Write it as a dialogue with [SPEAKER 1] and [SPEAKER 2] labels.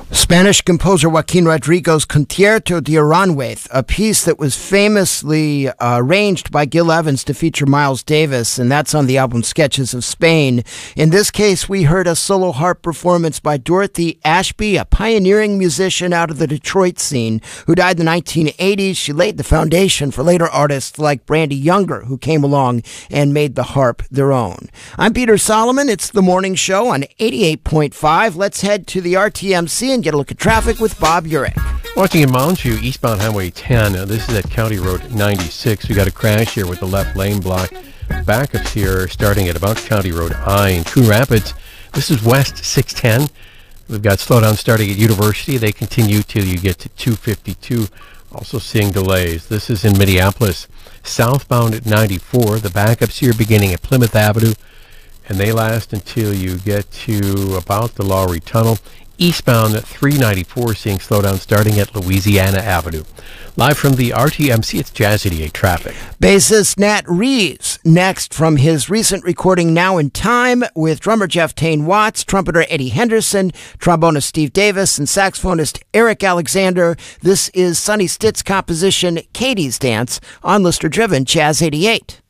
[SPEAKER 1] Spanish composer Joaquin Rodrigo's Concierto de Aranjuez, a piece that was famously arranged by Gil Evans to feature Miles Davis, and that's on the album Sketches of Spain. In this case, we heard a solo harp performance by Dorothy Ashby, a pioneering musician out of the Detroit scene who died in the 1980s. She laid the foundation for later artists like Brandy Younger, who came along and made the harp their own. I'm Peter Solomon. It's The Morning Show on 88.5. Let's head to the RTMC and get a look at traffic with Bob Urich.
[SPEAKER 2] Watching in Mountain View, eastbound Highway 10. This is at County Road 96. We got a crash here with the left lane block. Backups here starting at about County Road I in Coon Rapids. This is West 610. We've got slowdown starting at University. They continue till you get to 252. Also seeing delays. This is in Minneapolis. Southbound at 94. The backups here beginning at Plymouth Avenue. And they last until you get to about the Lowry Tunnel. Eastbound at 394, seeing slowdown starting at Louisiana Avenue. Live from the RTMC, it's Jazz 88 traffic.
[SPEAKER 1] Bassist Nat Reeves, next from his recent recording Now in Time, with drummer Jeff Tane Watts, trumpeter Eddie Henderson, trombonist Steve Davis, and saxophonist Eric Alexander. This is Sonny Stitt's composition Katie's Dance on Listener Driven Jazz 88.